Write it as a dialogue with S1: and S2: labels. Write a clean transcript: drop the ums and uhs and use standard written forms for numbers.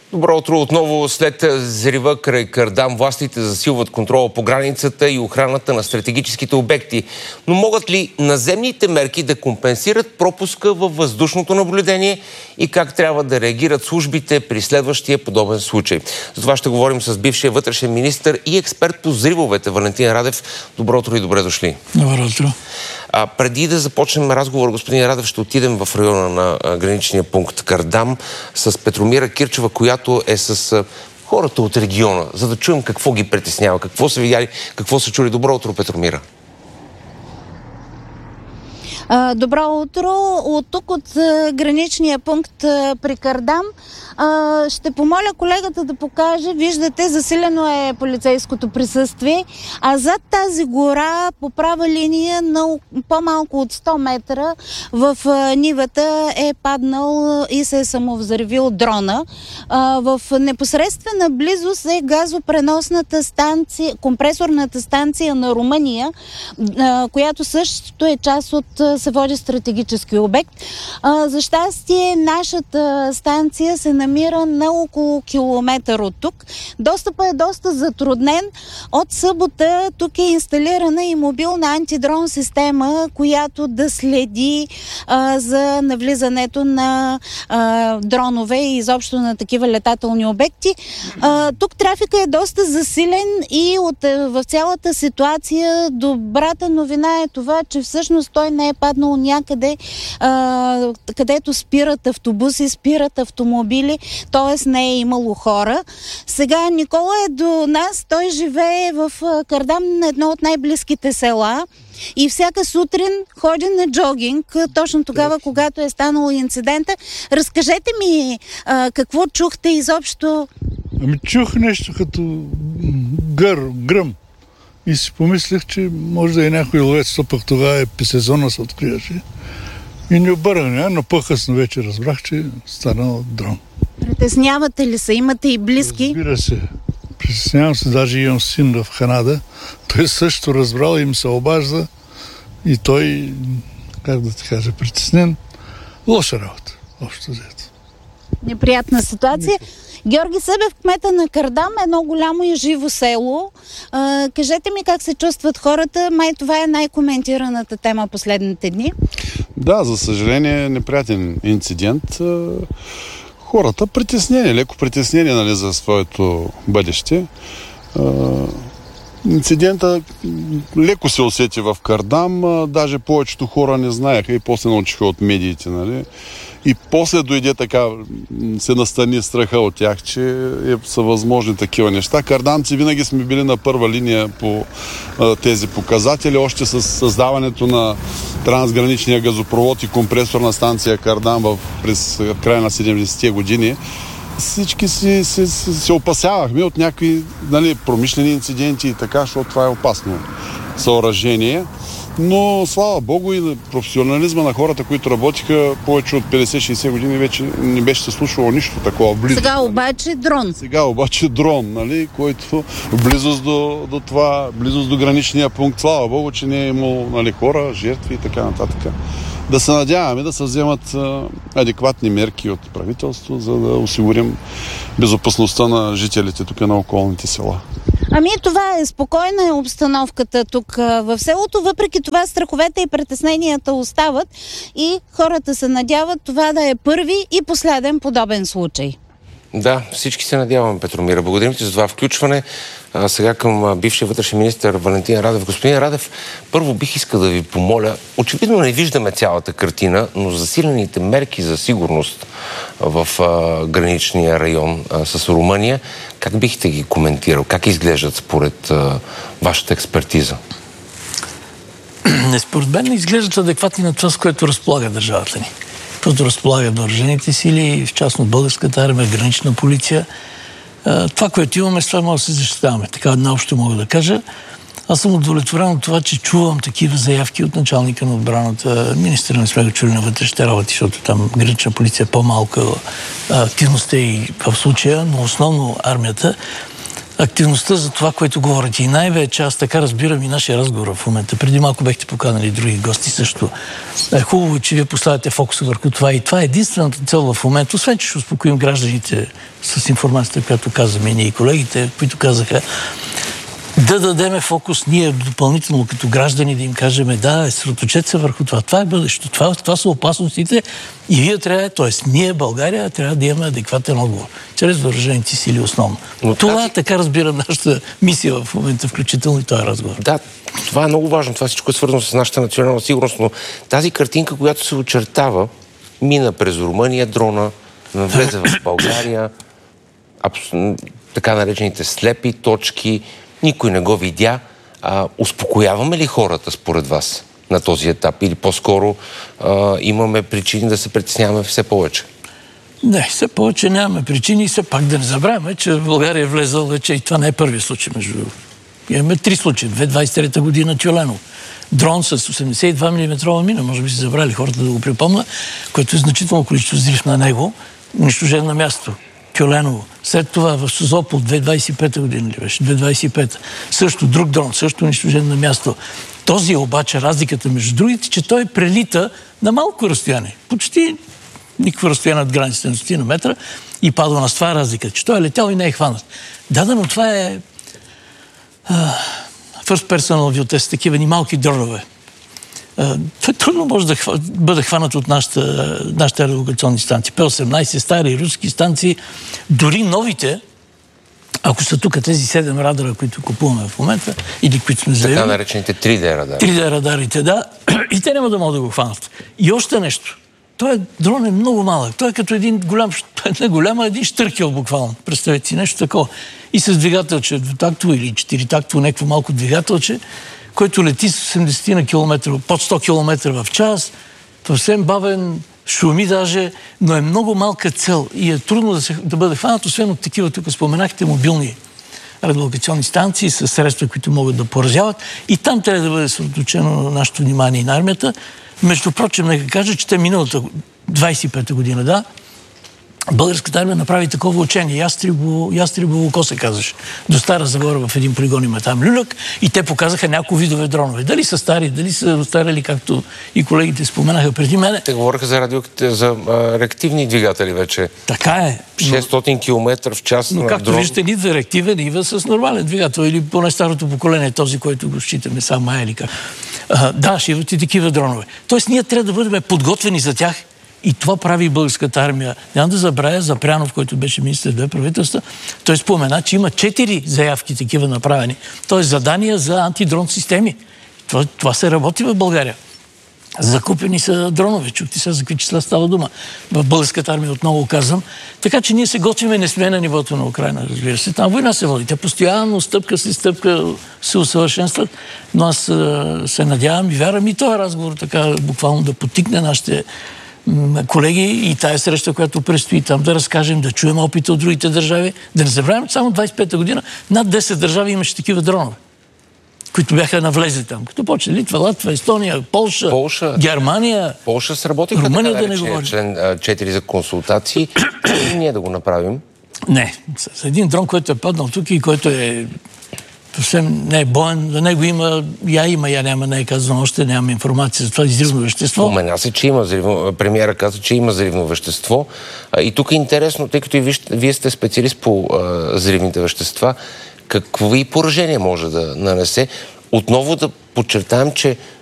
S1: Добро утро отново. След взрива край Кардам, властите засилват контрола по границата и охраната на стратегическите обекти. Но могат ли наземните мерки да компенсират пропуска във въздушното наблюдение и как трябва да реагират службите при следващия подобен случай? За това ще говорим с бившия вътрешен министър и експерт по взривовете Валентин Радев. Добро утро и добре дошли.
S2: Добро утро.
S1: Преди да започнем разговор, господин Радев, ще отидем в района на граничния пункт Кардам с Петромира Кирчева, която е с хората от региона, за да чуем какво ги притеснява, какво са видяли, какво са чули. Добро утро, Петромира.
S3: Добро утро. От тук, от граничния пункт при Кардам, ще помоля колегата да покаже. Виждате, засилено е полицейското присъствие, а зад тази гора по права линия на по-малко от 100 метра в нивата е паднал и се е самовзривил дрона. В непосредствена близост е газопреносната станция, компресорната станция на Румъния, която също е част от се води стратегически обект. За щастие, нашата станция се намира на около километър от тук. Достъпът е доста затруднен. От събота тук е инсталирана и мобилна антидрон система, която да следи за навлизането на дронове и изобщо на такива летателни обекти. Тук трафика е доста засилен и в цялата ситуация добрата новина е това, че всъщност той не е паднал някъде, където спират автобуси, спират автомобили, т.е. не е имало хора. Сега Никола е до нас, той живее в Кардам, на едно от най-близките села и всяка сутрин ходи на джогинг, точно тогава, когато е станал инцидента. Разкажете ми какво чухте изобщо?
S2: Чух нещо като гръм. И си помислих, че може да е някой ловец, то пък тогава сезона се откриваше. И не обърна, но по-късно вече разбрах, че станал дрон.
S3: Притеснявате ли се? Имате и близки?
S2: Разбира се. Притеснявам се, даже имам син в Канада. Той също разбрал и им се обажда. И той, как да ти кажа, притеснен. Лоша работа, общо взето.
S3: Неприятна ситуация. Георги Събев, кмета на Кардам, едно голямо и живо село. Кажете ми как се чувстват хората. Май това е най-коментираната тема последните дни.
S4: Да, за съжаление, неприятен инцидент. Хората притеснени, леко притеснени, нали, за своето бъдеще. Инцидента леко се усети в Кардам, даже повечето хора не знаеха и после научиха от медиите, нали. И после дойде така, се настани страха от тях, че са възможни такива неща. Кардамци винаги сме били на първа линия по тези показатели, още с създаването на трансграничния газопровод и компресорна станция Кардам през края на 70-те години. Всички се опасявахме от някакви, нали, промишлени инциденти и така, защото това е опасно съоръжение. Но, слава Богу, и професионализма на хората, които работиха повече от 50-60 години, вече не беше се случвало нищо такова близо.
S3: Сега обаче дрон.
S4: Нали, който близост до това, близост до граничния пункт, слава Богу, че не е имало, нали, хора, жертви и така нататък. Да се надяваме да се вземат адекватни мерки от правителство, за да осигурим безопасността на жителите тук на околните села.
S3: Това е спокойна обстановката тук в селото. Въпреки това страховете и притесненията остават и хората се надяват това да е първи и последен подобен случай.
S1: Да, всички се надяваме, Петромира. Благодарим ти за това включване. Сега към бившия вътрешен министър Валентин Радев. Господин Радев, първо бих искал да ви помоля. Очевидно не виждаме цялата картина, но засилените мерки за сигурност в граничния район с Румъния, как бихте ги коментирал? Как изглеждат според вашата експертиза?
S5: Според мен изглеждат адекватни на това, с което разполага държавата ни. Което разполагат въоръжените сили, в частност българската армия, гранична полиция. Това, което имаме, с това може да се защитаваме. Така наобщо мога да кажа. Аз съм удовлетворен от това, че чувам такива заявки от началника на отбраната. Министъра не сме го чули на вътрешните работи, защото там гранична полиция е по-малка активността и в случая, но основно армията. активността за това, което говорите. И най-вече аз така разбирам и нашия разговор в момента. Преди малко бехте поканали други гости също. Е хубаво, че вие поставяте фокуса върху това. И това е единствената цел в момента. Освен, че ще успокоим гражданите с информацията, която казваме и ние и колегите, които казаха, да дадеме фокус ние допълнително като граждани, да им кажем, да, съсредоточете се върху това. Това е бъдещето. Това са опасностите и вие трябва, т.е. ние, България, трябва да имаме адекватен отговор. Чрез въоръжените сили основно. Но това така разбирам нашата мисия в момента, включително и този разговор.
S1: Да, това е много важно. Това всичко е свързано с нашата национална сигурност, но тази картинка, която се очертава, мина през Румъния, дрона, навлезе в България, така наречените слепи точки, никой не го видя. Успокояваме ли хората според вас на този етап? Или по-скоро имаме причини да се притесняваме все повече?
S5: Не, все повече нямаме причини и все пак да не забравяме, че в България е влезъл вече и това не е първият случай между... Имаме 3 случая. 2023 година Тюленово. Дрон с 82 мм мина, може би си забрали хората да го припомня, което е значително количество взрив на него, унищожен на място. Тюленово. След това в Созопол 2025 година ли беше? 2025. Също друг дрон, също унищожен на място. Този обаче разликата между другите, че той прелита на малко разстояние. Почти никакво разстояние от границите на 100 метра и падва на това разлика, че той е летял и не е хванат. Да, но това е first personal view, те са такива ни малки дронове. Това трудно може да бъде хванат от нашите радиолокационни станции. П-18, стари руски станции, дори новите, ако са тук тези 7 радара, които купуваме в момента, или които сме заявили.
S1: Така наречените 3D радари.
S5: 3D радарите, да. И те няма да могат да го хванат. И още нещо. Той дрон е много малък. Той е като един голям, не голям, а един щъркел буквално. Представете си нещо такова. И с двигателче двутактово или 4-тактово, някакво малко двигателче, който лети с 80 на километра, под 100 км в час, съвсем бавен, шуми даже, но е много малка цел и е трудно да бъде хванат, освен от такива, тук споменахте, мобилни радиолокационни станции с средства, които могат да поразяват. И там трябва да бъде съсредоточено нашето внимание и на армията. Между прочим, нека кажа, че те миналата 25-та година, да, българската армия направи такова учение. Ястребово око се казваше. До Стара Загора в един полигон има там люлък и те показаха няколко видове дронове. Дали са стари, дали са остарели, както и колегите споменаха преди мене.
S1: Те говориха за реактивни двигатели вече.
S5: Така е.
S1: 600 км в час
S5: но
S1: на
S5: както
S1: дрон.
S5: виждате, нито реактивен, нито с нормален двигател. Или поне старото поколение, този, който го считаме сам Майя или как. Да, ще имат и такива дронове. Тоест, ние трябва да бъдем подготвени за тях. И това прави българската армия. Няма да забравя Запрянов, който беше министър в 2 правителства. Той спомена, че има 4 заявки такива направени. Т.е. задания за антидрон системи. Това се работи в България. Закупени са дронове. Чухте сега за какви числа става дума. В българската армия отново казвам. Така че ние се готвиме, не сме на нивото на Украйна, разбира се. Там война се води. Те постоянно, стъпка след стъпка се усъвършенстват. Но аз се надявам и вярвам и този разговор така буквално да потикне нашите колеги и тая среща, която предстои там, да разкажем, да чуем опита от другите държави. Да не забравяме, че само 25-та година над 10 държави имаше такива дронове, които бяха навлезли там. Като почне Литва, Латвия, Естония, Полша, Германия,
S1: Полша сработиха
S5: Румъния,
S1: така
S5: да не
S1: наречения
S5: говорим.
S1: член 4 за консултации. И ние да го направим.
S5: Не, с един дрон, който е паднал тук и който е съвсем не е боен, за него има, я няма, не е казано още, нямам информация за това изривно вещество.
S1: Спомена се, че има премиера каза, че има взривно вещество. И тук е интересно, тъй като и вие сте специалист по взривните вещества, какви поражения може да нанесе? Отново да подчертаем, че